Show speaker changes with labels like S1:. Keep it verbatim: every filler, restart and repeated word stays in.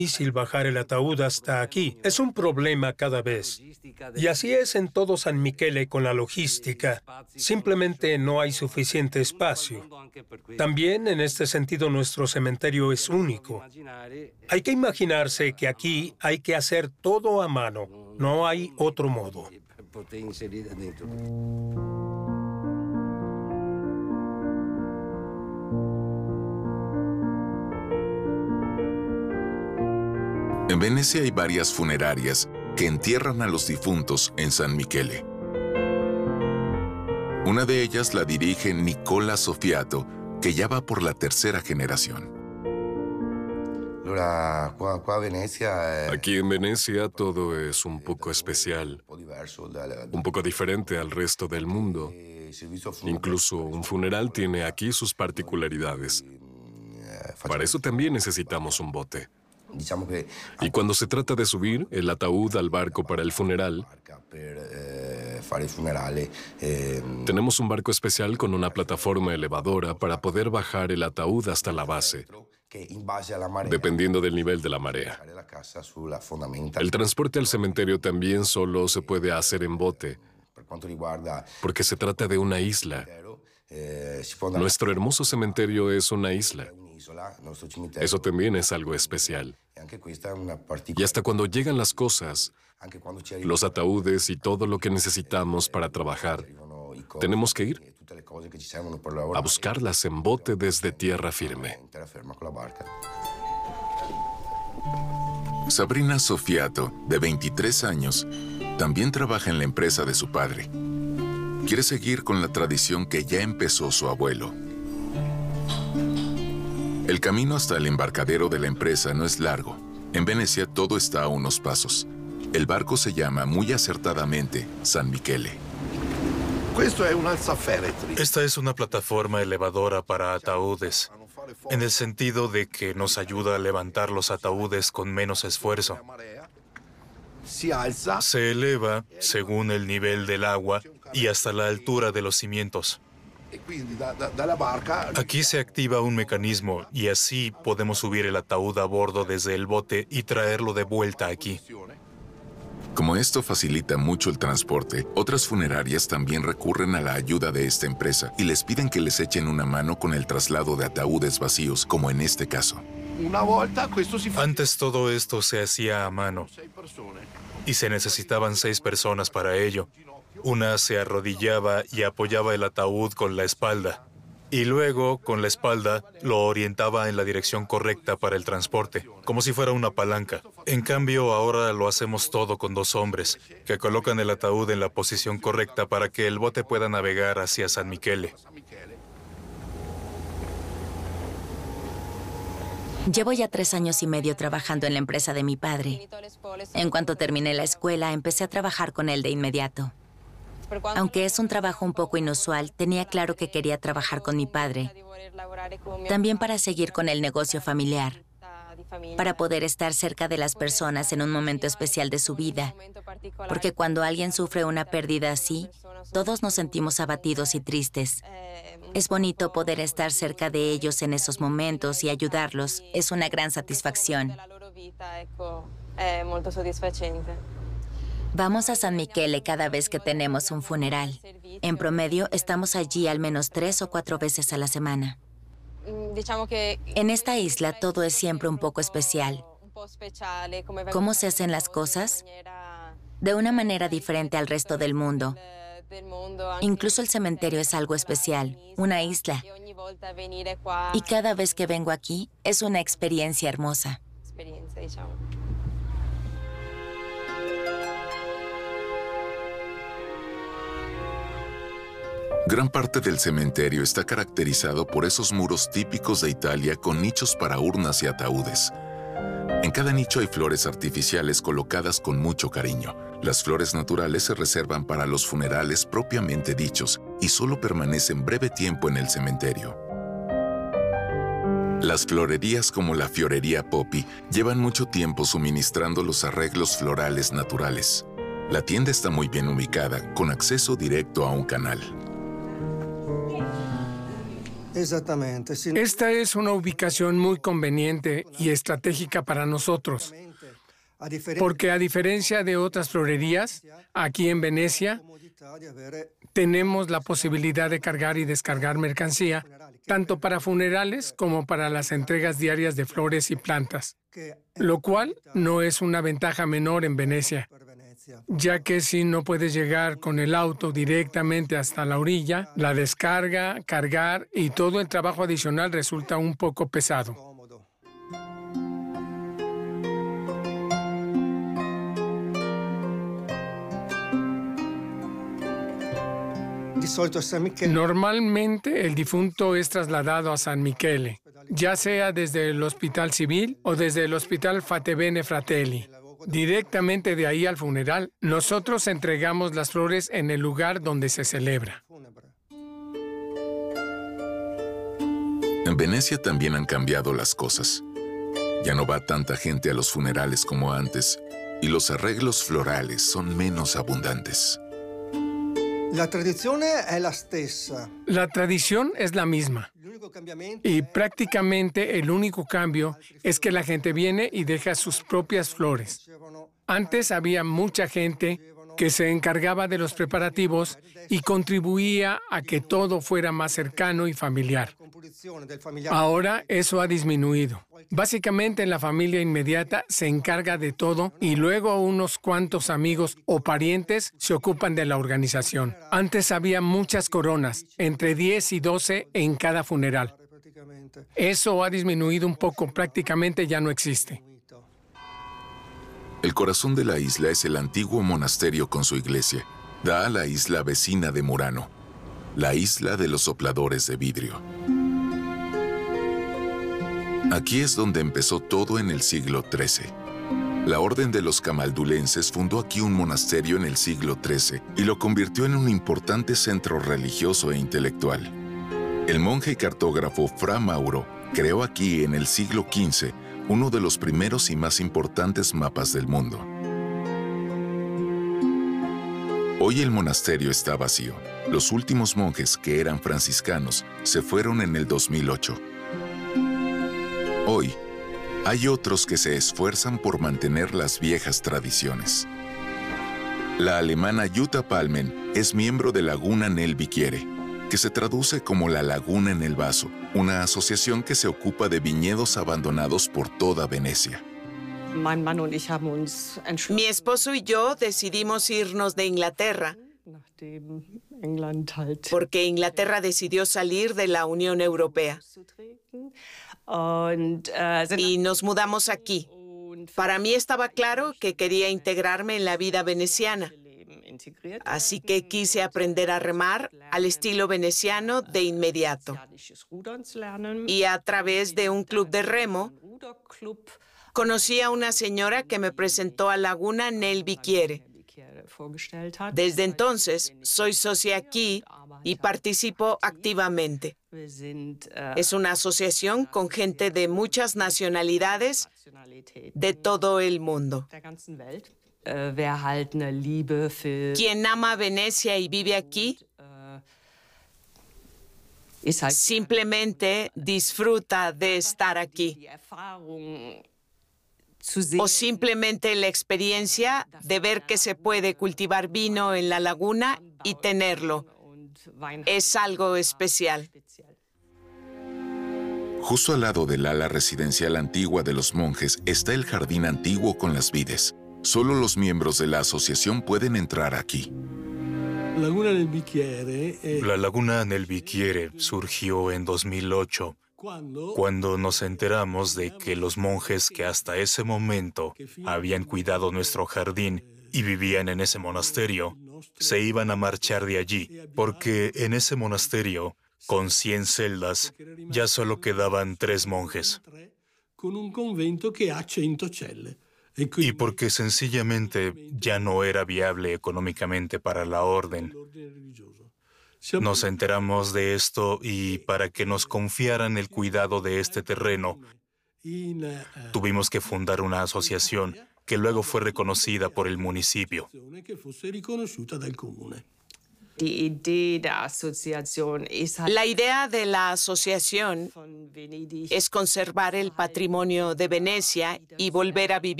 S1: difícil bajar el ataúd hasta aquí. Es un problema cada vez. Y así es en todo San Michele con la logística. Simplemente no hay suficiente espacio. También en este sentido nuestro cementerio es único. Hay que imaginarse que aquí hay que hacer todo a mano. No hay otro modo.
S2: En Venecia hay varias funerarias que entierran a los difuntos en San Michele. Una de ellas la dirige Nicola Sofiato, que ya va por la tercera generación.
S3: Aquí en Venecia todo es un poco especial, un poco diferente al resto del mundo. Incluso un funeral tiene aquí sus particularidades. Para eso también necesitamos un bote. Y cuando se trata de subir el ataúd al barco para el funeral, tenemos un barco especial con una plataforma elevadora para poder bajar el ataúd hasta la base, dependiendo del nivel de la marea. El transporte al cementerio también solo se puede hacer en bote, porque se trata de una isla. Nuestro hermoso cementerio es una isla. Eso también es algo especial. Y hasta cuando llegan las cosas, los ataúdes y todo lo que necesitamos para trabajar, tenemos que ir a buscarlas en bote desde tierra firme.
S2: Sabrina Sofiato, de veintitrés años, también trabaja en la empresa de su padre. Quiere seguir con la tradición que ya empezó su abuelo. El camino hasta el embarcadero de la empresa no es largo. En Venecia todo está a unos pasos. El barco se llama muy acertadamente San Michele.
S4: Esta es una plataforma elevadora para ataúdes, en el sentido de que nos ayuda a levantar los ataúdes con menos esfuerzo. Se eleva según el nivel del agua y hasta la altura de los cimientos. Aquí se activa un mecanismo y así podemos subir el ataúd a bordo desde el bote y traerlo de vuelta aquí.
S2: Como esto facilita mucho el transporte, otras funerarias también recurren a la ayuda de esta empresa y les piden que les echen una mano con el traslado de ataúdes vacíos, como en este caso.
S4: Antes todo esto se hacía a mano y se necesitaban seis personas para ello. Una se arrodillaba y apoyaba el ataúd con la espalda, y luego, con la espalda, lo orientaba en la dirección correcta para el transporte, como si fuera una palanca. En cambio, ahora lo hacemos todo con dos hombres, que colocan el ataúd en la posición correcta para que el bote pueda navegar hacia San Michele.
S5: Llevo ya tres años y medio trabajando en la empresa de mi padre. En cuanto terminé la escuela, empecé a trabajar con él de inmediato. Aunque es un trabajo un poco inusual, tenía claro que quería trabajar con mi padre. También para seguir con el negocio familiar, para poder estar cerca de las personas en un momento especial de su vida. Porque cuando alguien sufre una pérdida así, todos nos sentimos abatidos y tristes. Es bonito poder estar cerca de ellos en esos momentos y ayudarlos. Es una gran satisfacción. Vamos a San Michele cada vez que tenemos un funeral. En promedio, estamos allí al menos tres o cuatro veces a la semana. En esta isla todo es siempre un poco especial. ¿Cómo se hacen las cosas? De una manera diferente al resto del mundo. Incluso el cementerio es algo especial, una isla. Y cada vez que vengo aquí, es una experiencia hermosa.
S2: Gran parte del cementerio está caracterizado por esos muros típicos de Italia con nichos para urnas y ataúdes. En cada nicho hay flores artificiales colocadas con mucho cariño. Las flores naturales se reservan para los funerales propiamente dichos y solo permanecen breve tiempo en el cementerio. Las florerías como la Fiorería Poppi llevan mucho tiempo suministrando los arreglos florales naturales. La tienda está muy bien ubicada, con acceso directo a un canal.
S6: Esta es una ubicación muy conveniente y estratégica para nosotros, porque a diferencia de otras florerías, aquí en Venecia, tenemos la posibilidad de cargar y descargar mercancía, tanto para funerales como para las entregas diarias de flores y plantas, lo cual no es una ventaja menor en Venecia, ya que si no puedes llegar con el auto directamente hasta la orilla, la descarga, cargar y todo el trabajo adicional resulta un poco pesado. Normalmente el difunto es trasladado a San Michele, ya sea desde el Hospital Civil o desde el Hospital Fatebenefratelli Fratelli. Directamente de ahí al funeral, nosotros entregamos las flores en el lugar donde se celebra.
S2: En Venecia también han cambiado las cosas. Ya no va tanta gente a los funerales como antes, y los arreglos florales son menos abundantes.
S6: La tradición es la misma. Y prácticamente el único cambio es que la gente viene y deja sus propias flores. Antes había mucha gente que se encargaba de los preparativos y contribuía a que todo fuera más cercano y familiar. Ahora eso ha disminuido. Básicamente la familia inmediata se encarga de todo y luego unos cuantos amigos o parientes se ocupan de la organización. Antes había muchas coronas, entre diez y doce en cada funeral. Eso ha disminuido un poco, prácticamente ya no existe.
S2: El corazón de la isla es el antiguo monasterio con su iglesia. Da a la isla vecina de Murano, la isla de los sopladores de vidrio. Aquí es donde empezó todo en el siglo trece. La Orden de los Camaldulenses fundó aquí un monasterio en el siglo trece y lo convirtió en un importante centro religioso e intelectual. El monje y cartógrafo Fra Mauro creó aquí en el siglo quince uno de los primeros y más importantes mapas del mundo. Hoy el monasterio está vacío. Los últimos monjes, que eran franciscanos, se fueron en el dos mil ocho. Hoy, hay otros que se esfuerzan por mantener las viejas tradiciones. La alemana Jutta Palmen es miembro de Laguna nel Bicchiere, que se traduce como la laguna en el vaso, una asociación que se ocupa de viñedos abandonados por toda Venecia.
S7: Mi esposo y yo decidimos irnos de Inglaterra porque Inglaterra decidió salir de la Unión Europea. Y nos mudamos aquí. Para mí estaba claro que quería integrarme en la vida veneciana. Así que quise aprender a remar al estilo veneciano de inmediato. Y a través de un club de remo, conocí a una señora que me presentó a Laguna nel Bicchiere. Desde entonces, soy socia aquí y participo activamente. Es una asociación con gente de muchas nacionalidades de todo el mundo. Quien ama Venecia y vive aquí, simplemente disfruta de estar aquí. O simplemente la experiencia de ver que se puede cultivar vino en la laguna y tenerlo. Es algo especial.
S2: Justo al lado del ala residencial antigua de los monjes está el jardín antiguo con las vides. Solo los miembros de la asociación pueden entrar aquí.
S8: Laguna nel Bicchiere, eh...
S4: La Laguna nel Bicchiere surgió en dos mil ocho, cuando nos enteramos de que los monjes que hasta ese momento habían cuidado nuestro jardín y vivían en ese monasterio, se iban a marchar de allí, porque en ese monasterio, con cien celdas, ya solo quedaban tres monjes. Y porque sencillamente ya no era viable económicamente para la orden. Nos enteramos de esto y para que nos confiaran el cuidado de este terreno, tuvimos que fundar una asociación que luego fue reconocida por el municipio.
S7: La idea de la asociación es conservar el patrimonio de Venecia y volver a vivir